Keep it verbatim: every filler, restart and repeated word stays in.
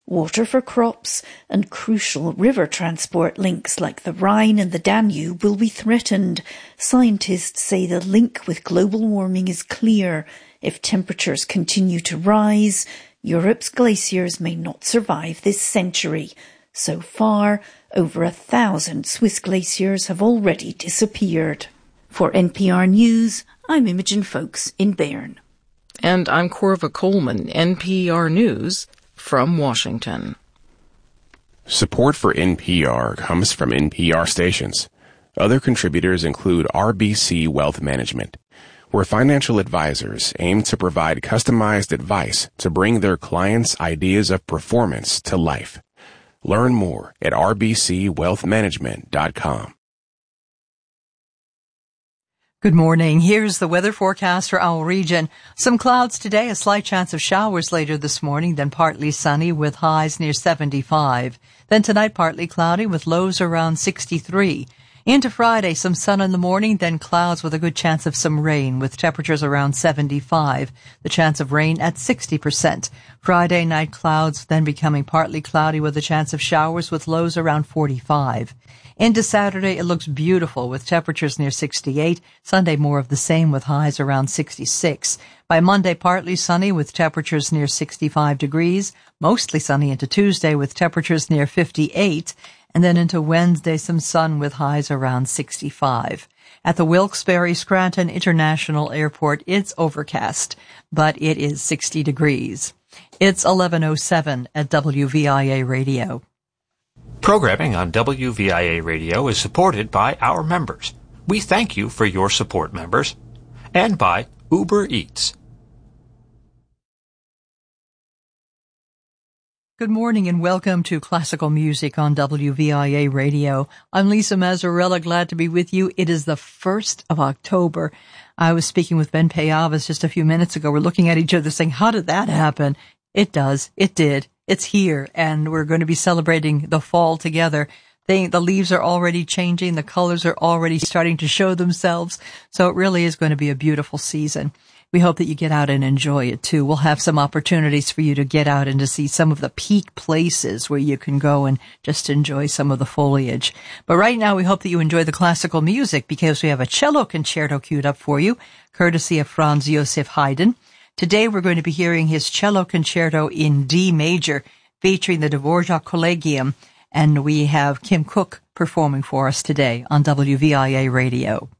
water for crops, and crucial river transport links like the Rhine and the Danube will be threatened. Scientists say the link with global warming is clear. If temperatures continue to rise, Europe's glaciers may not survive this century. So far, over a thousand Swiss glaciers have already disappeared. For N P R News, I'm Imogen Folks in Bern. And I'm Corva Coleman, N P R News, from Washington. Support for N P R comes from N P R stations. Other contributors include R B C Wealth Management, where financial advisors aim to provide customized advice to bring their clients' ideas of performance to life. Learn more at r b c wealth management dot com. Good morning. Here's the weather forecast for our region. Some clouds today, a slight chance of showers later this morning, then partly sunny with highs near seventy-five. Then tonight, partly cloudy with lows around sixty-three. Into Friday, some sun in the morning, then clouds with a good chance of some rain with temperatures around seventy-five. The chance of rain at sixty percent. Friday night clouds, then becoming partly cloudy with a chance of showers with lows around forty-five. Into Saturday, it looks beautiful with temperatures near sixty-eight. Sunday, more of the same with highs around sixty-six. By Monday, partly sunny with temperatures near sixty-five degrees. Mostly sunny into Tuesday with temperatures near fifty-eight. And then into Wednesday, some sun with highs around sixty-five. At the Wilkes-Barre Scranton International Airport, it's overcast, but it is sixty degrees. It's eleven oh seven at W V I A Radio. Programming on W V I A Radio is supported by our members. We thank you for your support, members. And by Uber Eats. Good morning and welcome to Classical Music on W V I A Radio. I'm Lisa Mazzarella, glad to be with you. It is the first of October. I was speaking with Ben Payavas just a few minutes ago. We're looking at each other saying, how did that happen? It does. It did. It's here, and we're going to be celebrating the fall together. They, the leaves are already changing. The colors are already starting to show themselves. So it really is going to be a beautiful season. We hope that you get out and enjoy it, too. We'll have some opportunities for you to get out and to see some of the peak places where you can go and just enjoy some of the foliage. But right now, we hope that you enjoy the classical music because we have a cello concerto queued up for you, courtesy of Franz Joseph Haydn. Today, we're going to be hearing his cello concerto in D major, featuring the Dvorak Collegium, and we have Kim Cook performing for us today on W V I A Radio.